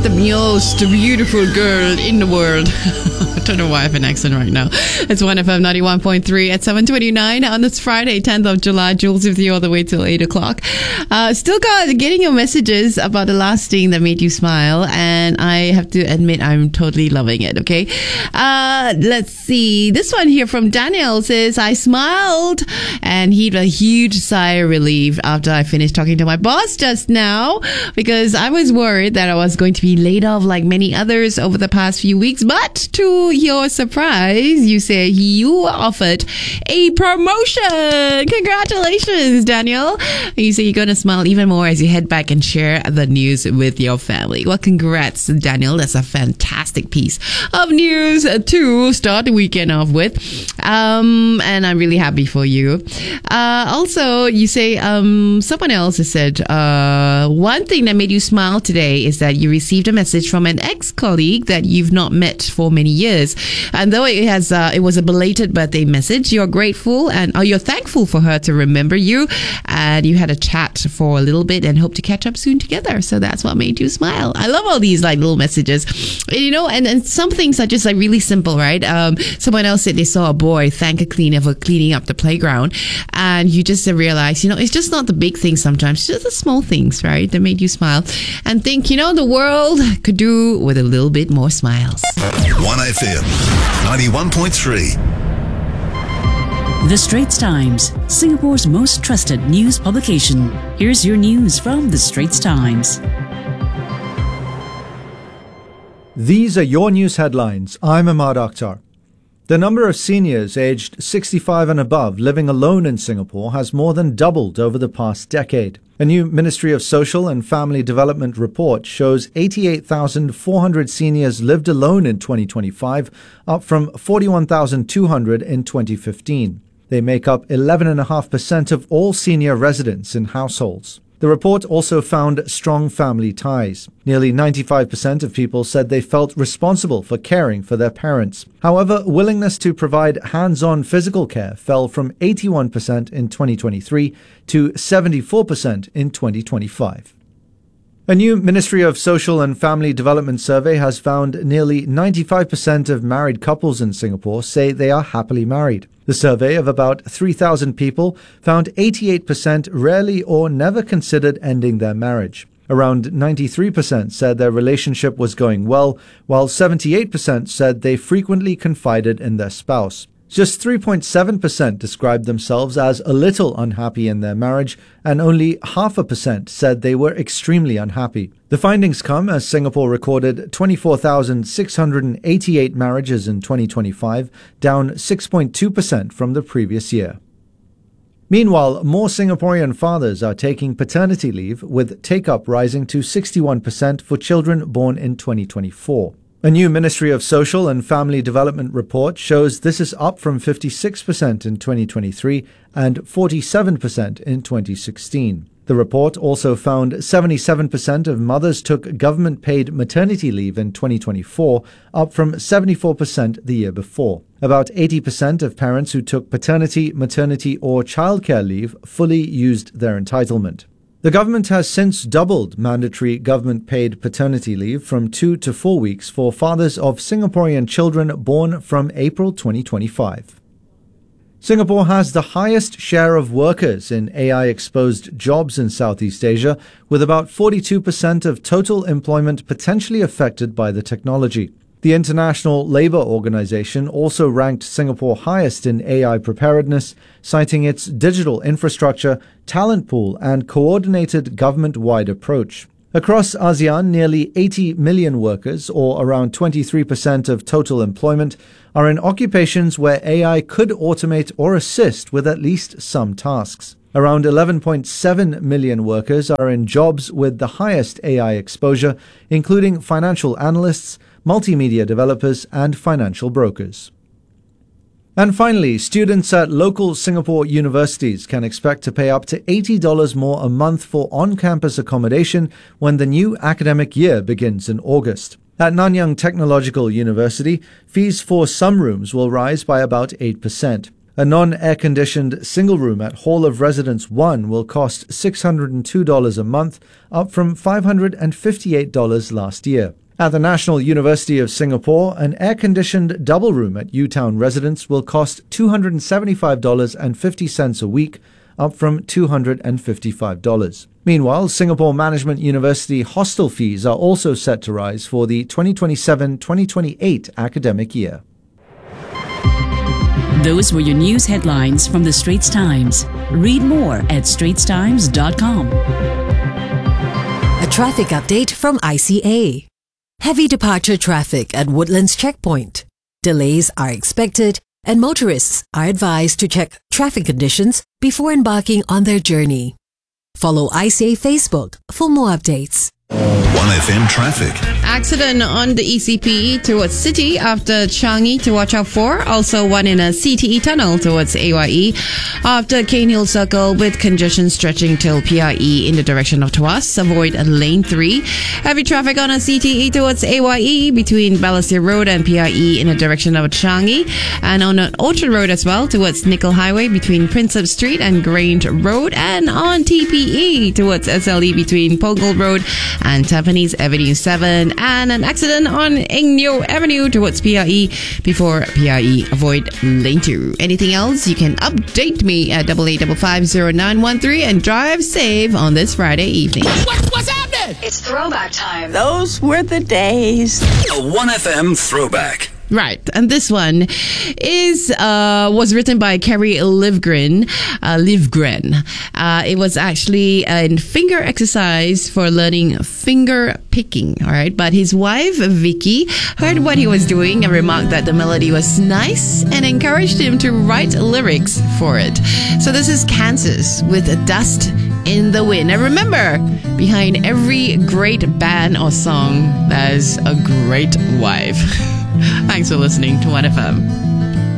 the most beautiful girl in the world. I don't know why I have an accent right now. It's 1FM 91.3 at 7:29 on this Friday, 10th of July. Jules with you all the way till 8 o'clock. Still getting your messages about the last thing that made you smile, and I have to admit I'm totally loving it. Okay, let's see. This one here from Daniel says, I smiled and heaved a huge sigh of relief after I finished talking to my boss just now, because I was worried that I was going to be laid off like many others over the past few weeks. But to your surprise, you say you were offered a promotion. Congratulations, Daniel. You say you're going to smile even more as you head back and share the news with your family. Well, congrats, Daniel. That's a fantastic piece of news to start the weekend off with. And I'm really happy for you. Also, you say someone else has said one thing that made you smile today is that you received a message from an ex-colleague that you've not met for many years, and though it was a belated birthday message, you're grateful and you're thankful for her to remember you, and you had a chat for a little bit and hope to catch up soon together. So that's what made you smile. I love all these like little messages, and some things are just like really simple, right? Someone else said they saw a boy thank a cleaner for cleaning up the playground, and you just realize, it's just not the big things sometimes, it's just the small things, right, that made you smile and think, the world could do with a little bit more smiles. 1FM 91.3. The Straits Times, Singapore's most trusted news publication. Here's your news from The Straits Times. These are your news headlines. I'm Ahmad Akhtar. The number of seniors aged 65 and above living alone in Singapore has more than doubled over the past decade. A new Ministry of Social and Family Development report shows 88,400 seniors lived alone in 2025, up from 41,200 in 2015. They make up 11.5% of all senior residents in households. The report also found strong family ties. Nearly 95% of people said they felt responsible for caring for their parents. However, willingness to provide hands-on physical care fell from 81% in 2023 to 74% in 2025. A new Ministry of Social and Family Development survey has found nearly 95% of married couples in Singapore say they are happily married. The survey of about 3,000 people found 88% rarely or never considered ending their marriage. Around 93% said their relationship was going well, while 78% said they frequently confided in their spouse. Just 3.7% described themselves as a little unhappy in their marriage, and only 0.5% said they were extremely unhappy. The findings come as Singapore recorded 24,688 marriages in 2025, down 6.2% from the previous year. Meanwhile, more Singaporean fathers are taking paternity leave, with take-up rising to 61% for children born in 2024. A new Ministry of Social and Family Development report shows this is up from 56% in 2023 and 47% in 2016. The report also found 77% of mothers took government-paid maternity leave in 2024, up from 74% the year before. About 80% of parents who took paternity, maternity, or childcare leave fully used their entitlement. The government has since doubled mandatory government-paid paternity leave from 2 to 4 weeks for fathers of Singaporean children born from April 2025. Singapore has the highest share of workers in AI-exposed jobs in Southeast Asia, with about 42% of total employment potentially affected by the technology. The International Labour Organization also ranked Singapore highest in AI preparedness, citing its digital infrastructure, talent pool, and coordinated government-wide approach. Across ASEAN, nearly 80 million workers, or around 23% of total employment, are in occupations where AI could automate or assist with at least some tasks. Around 11.7 million workers are in jobs with the highest AI exposure, including financial analysts, multimedia developers, and financial brokers. And finally, students at local Singapore universities can expect to pay up to $80 more a month for on-campus accommodation when the new academic year begins in August. At Nanyang Technological University, fees for some rooms will rise by about 8%. A non-air-conditioned single room at Hall of Residence 1 will cost $602 a month, up from $558 last year. At the National University of Singapore, an air-conditioned double room at UTown Residence will cost $275.50 a week, up from $255. Meanwhile, Singapore Management University hostel fees are also set to rise for the 2027-2028 academic year. Those were your news headlines from the Straits Times. Read more at straitstimes.com. A traffic update from ICA. Heavy departure traffic at Woodlands Checkpoint. Delays are expected, and motorists are advised to check traffic conditions before embarking on their journey. Follow ICA Facebook for more updates. 1FM traffic. Accident on the ECPE towards City after Changi to watch out for. Also one in a CTE tunnel towards AYE after Cane Hill Circle with congestion stretching till PRE in the direction of Tuas. Avoid lane 3. Heavy traffic on a CTE towards AYE between Balestier Road and PRE in the direction of Changi. And on an Orchard Road as well towards Nickel Highway between Prinsep Street and Grange Road. And on TPE towards SLE between Pongal Road and Tampines Avenue 7, and an accident on Eng Neo Avenue towards PRE before PRE. Avoid lane 2. Anything else, you can update me at 88550913 and drive safe on this Friday evening. What's happening? It's throwback time. Those were the days. A 1FM throwback. Right, and this one is was written by Kerry Livgren. It was actually a finger exercise for learning finger picking. All right, but his wife Vicky heard what he was doing and remarked that the melody was nice and encouraged him to write lyrics for it. So this is Kansas with Dust in the Wind. And remember, behind every great band or song, there's a great wife. Thanks for listening to 1FM.